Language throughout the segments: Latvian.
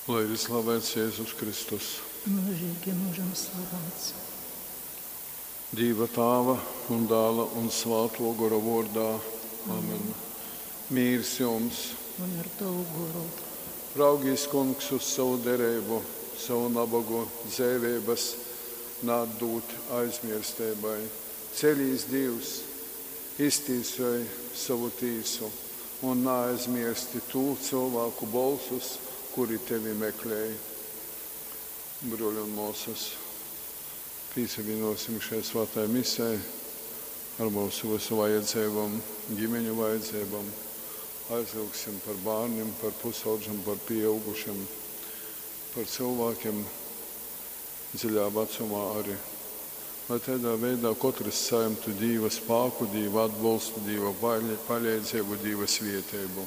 Lai ir slavēts Jēzus Kristus. Mūžīgi mūžam slavēts. Dieva Tēva un Dēla un Svētā gara vārdā. Amen. Mīrs jums. Un ar tavu goru. Raugīs Kungs uz savu derību, savu nabagu dzīvības, nādūt aizmirstībai. Ceļīs Dievs, iztīsoja savu tīsu un neaizmirsti tū cilvēku balsus, kuri tevi meklēja. Broļi un mūsas, piesavienosim šai svētai misai ar mūsu visu vajadzībām, ģimeņu vajadzībām. Aizlūksim par bērniem, par pusaudžiem, par pieaugušiem, par cilvēkiem dziļā vecumā arī. Lai tādā veidā katrs saimtu Dieva spēku, Dieva atbalstu, Dieva palīdzību, Dieva svētību.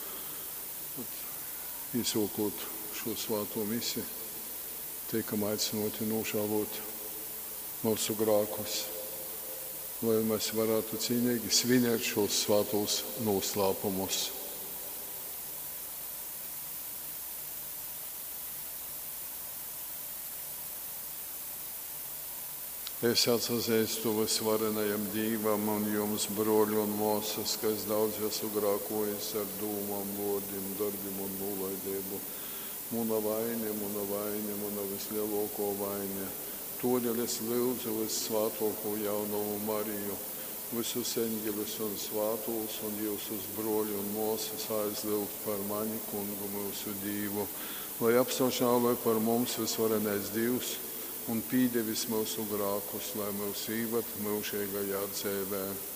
Izsūkot šo svēto misiju, tiekam aicinoti nožēlot mūsu grēkus, lai mēs varētu cīnīgi svinēt šos svētos noslēpumus. Es atzīstu visvarenajam Dievam un jums, broļi un mūsas, kas daudz esmu grēkojis ar dūmām, vārdiem, darbiem un nolaidību. Mana vaina, mana vislielākā vaina. Todēļ es lūdzu vissvētāko jaunumu Mariju, visus eņģeļus un svētos un jūsus broļi un mūsas aizlūgt par mani, Kungu mūsu Dievu, lai apsaušālai par mums visvarenais Dievs un pīdevis mūsu grākus, lai mūs īvat mūžīgajā dzīvē.